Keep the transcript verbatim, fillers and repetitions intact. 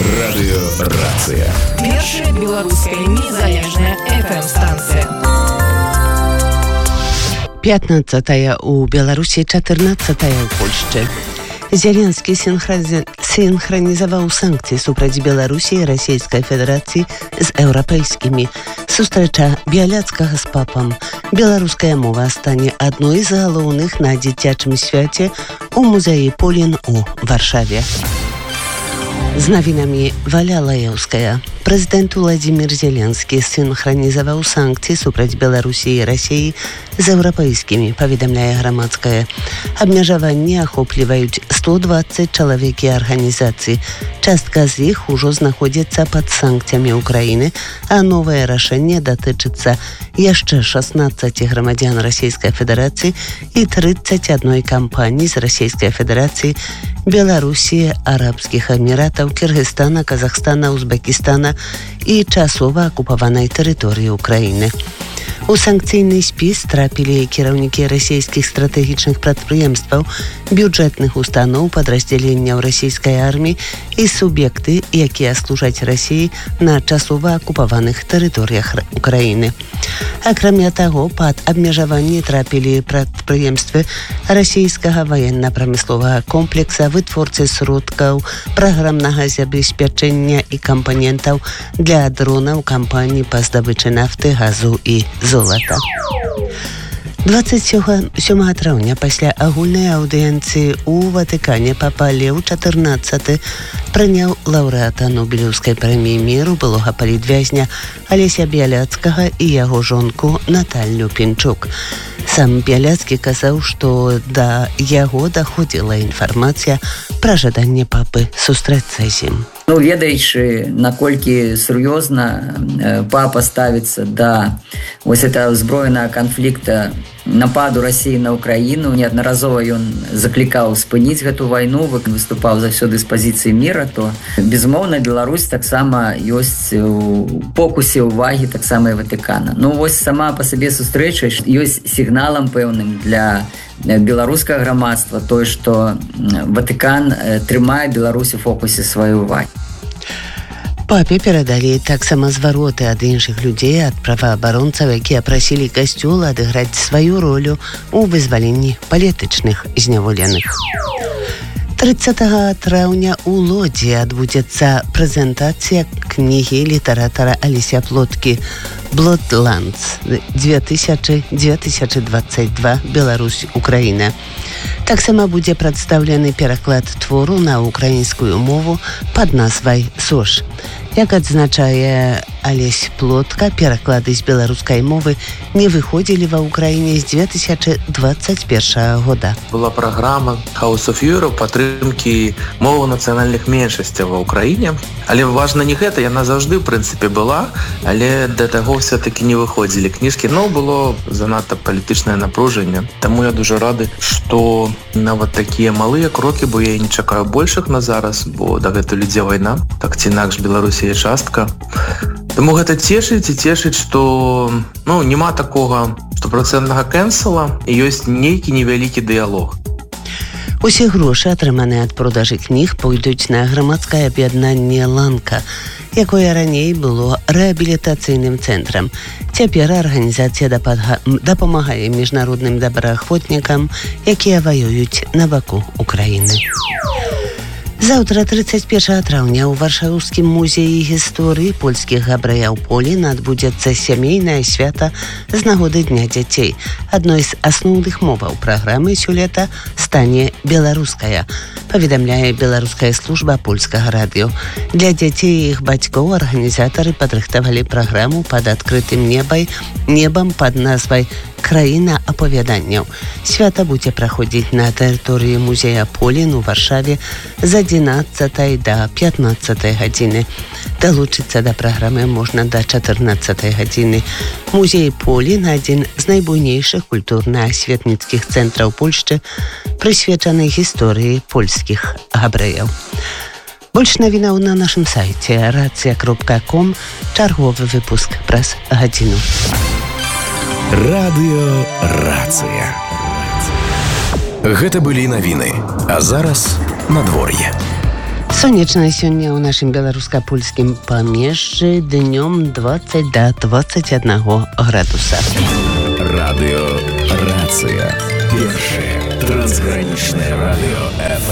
Радыёрацыя. Першая беларуская незалежная эф эм-станцыя. пятнадцатая у Беларусі, чатырнаццатая ў Польшчы. Зеленскі сінхранізаваў санкцыі супраць Беларусі і Расійскай Федэрацыі з еўрапейскімі. Сустрэча Бяляцкага з папам. Беларуская мова стане адной з галоўных на дзіцячым свяце у музеі Полін у Варшаве. З навінамі Валя Лаеўская. Прэзідэнт Уладзімір Зеленскі сінхранізаваў санкцыі супраць Беларусі і Расіі з еўрапейскімі, паведамляе грамадскае. Абмежаванні ахопліваюць сто дваццаць чалавек і арганізацый. Частка з іх ужо знаходзіцца пад санкцыямі Украіны, а новае рашэнне датычыцца яшчэ шаснаццаці грамадзян Расійскай Федэрацыі і трыццаць адной кампаніі з Расійскай Федэрацыі, Беларусі, Арабскіх Эміратаў, Кыргызстана, Казахстана, Узбекістана і часова акупаванай тэрыторыі Украіны. У санкцыйны спіс трапілі кіраўнікі расійскіх стратэгічных прадпрыемстваў, бюджэтных устаноў, падраздзяленняў расійскай арміі і суб'екты, якія служаць Расіі на часова акупаваных тэрыторыях Украіны. Акрамя таго, пад абмежаванні трапілі прадпрыемствы расійскага ваенна-прамысловага комплекса, вытворцы сродкаў, праграмнага забеспячэння і кампанентаў для дронаў кампаній па здабычы нафты, газу і золата. дваццаць сёмага траўня пасля агульнай аўдыенцыі ў Ватыкане папа Леў чатырнаццаты прыняў лаўрэата Нобелеўскай прэміі міру, былога палітвязня Алеся Бяляцкага і яго жонку Наталлю Пінчук. Сам Бяляцкі казаў, што да яго даходзіла інфармацыя пра жаданне папы сустрэцца з ім. Ну, ведаючы, наколькі сур'ёзна папа ставіцца да вось этого узброенага канфлікта, нападу Расіі на Украіну, неаднаразова ён заклікаў спыніць гэту вайну, выступаў заўсёды з пазіцыі міра, то, безумоўна, Беларусь таксама ёсць у фокусе ўвагі таксама і Ватыкана. Ну, вось сама па сабе сустрэча ёсць сігналам пэўным для беларускага грамадства, тое, што Ватыкан трымае Беларусь у фокусе сваёй увагі. Папе перадалі таксама звароты ад іншых людзей, ад праваабаронцаў, якія прасілі касцёл адыграць сваю ролю ў вызваленні палітычных зняволеных. трыццатага траўня ў Лодзі адбудзецца прэзентацыя кнігі літаратара Алеся Плоткі «Bloodlands две тысячы двадцаць два. Беларусь, Украіна». Таксама будзе прадстаўлены пераклад твору на украінскую мову пад назвай «Сош». Як адзначае Алесь Плотка, пераклады з беларускай мовы не выходзілі ва ўкраіне з две тысячы дваццаць першага года. Была праграма House of Europe падтрымкі моваў нацыянальных меншасцяў ва ўкраіне. Але важна не гэта, яна заўжды, в прынцыпе, была, але да таго все-таки не выходзілі кніжкі. Ну, было занадта палітычнае напружанне. Таму я дуже рады, што нават такія малыя крокі, бо я не чакаю большых на зараз, бо дагэтуль ідзе вайна. Так ці інакш Беларусі є частка. Таму гэта цешыць і цешыць, што ну, няма такога стопроцентнага кэнсела і ёсць нейкі невялікі дыялог. Усе грошы, атрыманыя ад продажы кніг, пойдуць на грамадскае аб'яднанне «Ланка», якое раней было рэабілітацыйным цэнтрам. Цяпер арганізацыя дапамагае міжнародным добраахвотнікам, якія ваююць на баку Украіны. Заўтра, трыццаць першага траўня, у Варшаўскім музеі гісторыі польскіх габрэяў Полін адбудзецца сямейнае свята з нагоды Дня дзяцей. Адной з асноўных моваў праграмы сёлета стане беларуская, паведамляе беларуская служба польскага радыё. Для дзяцей і іх бацькоў арганізатары падрыхтавалі праграму пад адкрытым небай, небам пад назвай «Краіна апавяданняў». Свята будзе праходзіць на тэрыторыі музея Полін у Варшаве з адзінаццатай да пятнаццатай гадзіны. Далучыцца да праграмы можна да чатырнаццатай гадзіны. Музей Полін – адзін з найбуйнейшых культурна-асветніцкіх цэнтраў Польшчы, прысвечаны гісторыі польскіх габрэяў. Больш навінаў на нашым сайце рацыя кропка ком, чарговы выпуск праз гадзіну. Радыёрацыя. Гэта былі навіны, а зараз надвор'е. Сонечна сёння ў нашым беларуска-польскім памежжы, днём двадцать до двадцать одного градуса. Радио «Рация». Первое трансграничное радио эф